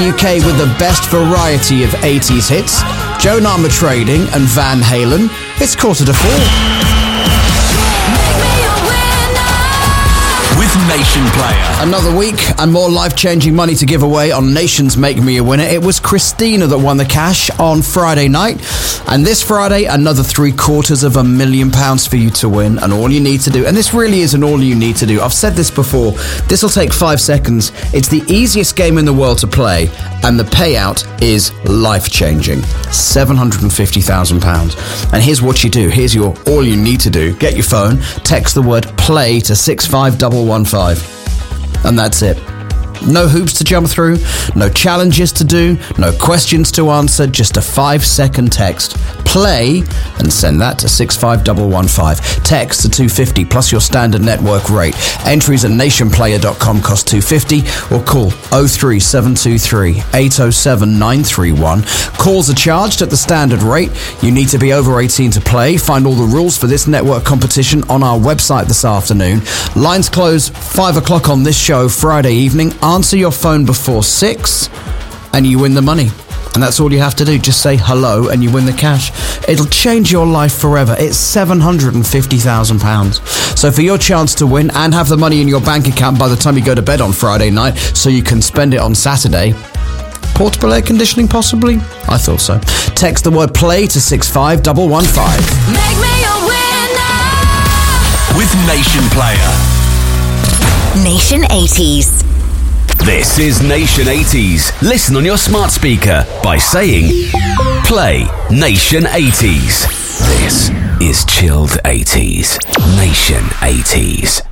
UK with the best variety of 80s hits. Joan Armatrading and Van Halen. It's 4:45. With Nation Player. Another week and more life-changing money to give away on Nation's Make Me a Winner. It was Christina that won the cash on Friday night. And this Friday, another £750,000 for you to win. And all you need to do, and this really isn't all you need to do. I've said this before. This will take 5 seconds. It's the easiest game in the world to play. And the payout is life-changing. £750,000. And here's what you do. Here's all you need to do. Get your phone, text the word play to 65115. And that's it. No hoops to jump through, no challenges to do, no questions to answer, just a 5-second text. Play and send that to 65115. Text to 250 plus your standard network rate. Entries at nationplayer.com cost 250 or call 03723 807 931. Calls are charged at the standard rate. You need to be over 18 to play. Find all the rules for this network competition on our website this afternoon. Lines close 5 o'clock on this show Friday evening. Answer your phone before 6 and you win the money. And that's all you have to do. Just say hello and you win the cash. It'll change your life forever. It's £750,000. So for your chance to win and have the money in your bank account by the time you go to bed on Friday night so you can spend it on Saturday. Portable air conditioning possibly? I thought so. Text the word play to 65115. Make me a winner. With Nation Player. Nation 80s. This is Nation 80s. Listen on your smart speaker by saying play Nation 80s. This is chilled 80s. Nation 80s.